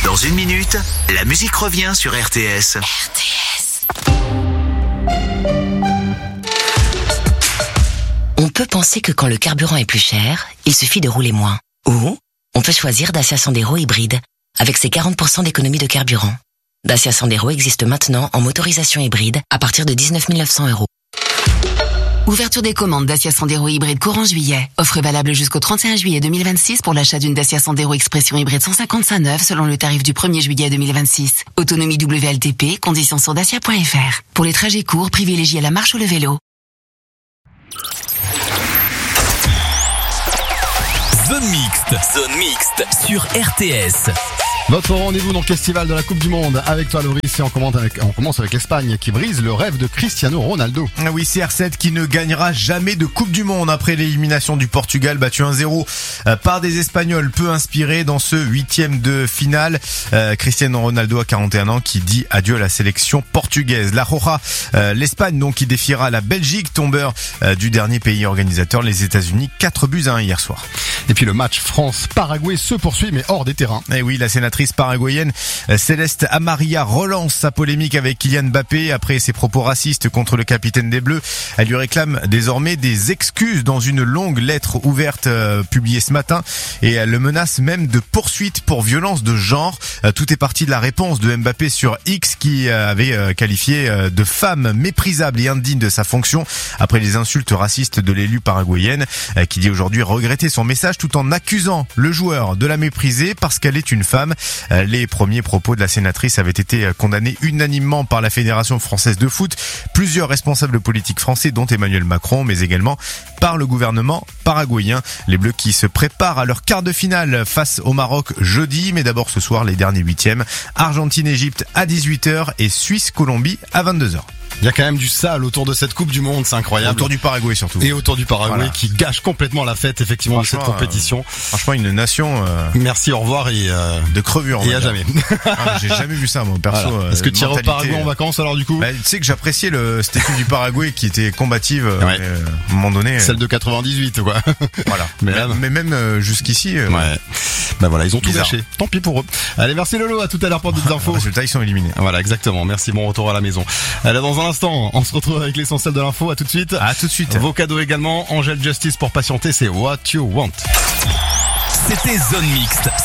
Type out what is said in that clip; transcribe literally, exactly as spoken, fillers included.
Dans une minute, la musique revient sur R T S. R T S. On peut penser que quand le carburant est plus cher, il suffit de rouler moins. Ou on peut choisir Dacia Sandero hybride, avec ses quarante pour cent d'économie de carburant. Dacia Sandero existe maintenant en motorisation hybride à partir de dix-neuf mille neuf cents euros. Ouverture des commandes Dacia Sandero hybride courant juillet. Offre valable jusqu'au trente et un juillet deux mille vingt-six pour l'achat d'une Dacia Sandero Expression hybride cent cinquante-cinq neuve selon le tarif du premier juillet deux mille vingt-six. Autonomie W L T P, conditions sur dacia point f r. Pour les trajets courts, privilégiez la marche ou le vélo. Zone mixte, zone mixte sur R T S. Votre rendez-vous dans le festival de la Coupe du Monde avec toi Loris et on commence avec, on commence avec l'Espagne qui brise le rêve de Cristiano Ronaldo. Ah oui, C R sept qui ne gagnera jamais de Coupe du Monde après l'élimination du Portugal battu un zéro par des Espagnols peu inspirés dans ce huitième de finale. Euh, Cristiano Ronaldo à quarante et un ans qui dit adieu à la sélection portugaise. La Roja, euh, l'Espagne donc qui défiera la Belgique, tombeur euh, du dernier pays organisateur, les États-Unis, quatre buts à un hier soir. Et puis le match France-Paraguay se poursuit mais hors des terrains. Et oui, la sénatrice paraguayenne Céleste Amaria relance sa polémique avec Kylian Mbappé après ses propos racistes contre le capitaine des Bleus. Elle lui réclame désormais des excuses dans une longue lettre ouverte euh, publiée ce matin et elle le menace même de poursuite pour violence de genre. Euh, tout est parti de la réponse de Mbappé sur X qui euh, avait euh, qualifié euh, de femme méprisable et indigne de sa fonction après les insultes racistes de l'élu paraguayenne euh, qui dit aujourd'hui regretter son message tout en accusant le joueur de la mépriser parce qu'elle est une femme. Les premiers propos de la sénatrice avaient été condamnés unanimement par la Fédération française de foot, plusieurs responsables politiques français dont Emmanuel Macron, mais également par le gouvernement paraguayen. Les Bleus qui se préparent à leur quart de finale face au Maroc jeudi, mais d'abord ce soir les derniers huitièmes. Argentine-Égypte à dix-huit heures et Suisse-Colombie à vingt-deux heures. Il y a quand même du sale autour de cette Coupe du Monde, c'est incroyable. Autour du Paraguay surtout. Et autour du Paraguay voilà. Qui gâche complètement la fête effectivement de cette compétition. Euh, franchement une nation. Euh, Merci, au revoir et euh, de crevure. Et à jamais. Ah, j'ai jamais vu ça moi perso. Voilà. Est-ce que tu irais au Paraguay en vacances alors du coup? Bah, tu sais que j'appréciais le cette équipe du Paraguay qui était combative. Ouais. Euh, à un moment donné. Celle de quatre-vingt-dix-huit quoi. Voilà. mais, mais, mais même euh, jusqu'ici. Euh, ouais. Bah voilà, ils ont bizarre. tout gâché. Tant pis pour eux. Allez, merci Lolo, à tout à l'heure pour d'autres infos. Résultats, ils sont éliminés. Voilà, exactement. Merci, bon retour à la maison. Allez, dans un instant, on se retrouve avec l'essentiel de l'info. À tout de suite. À tout de suite. Vos cadeaux également. Angel Justice pour patienter, c'est What You Want. C'était Zone Mixte